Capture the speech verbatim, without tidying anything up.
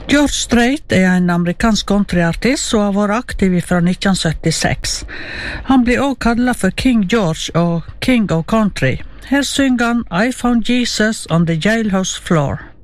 George Strait er en amerikansk countryartist som har vært aktiv fra nitten syttiseks. Han blir også kallet for King George og King of Country. Her synger han I Found Jesus on the Jailhouse Floor.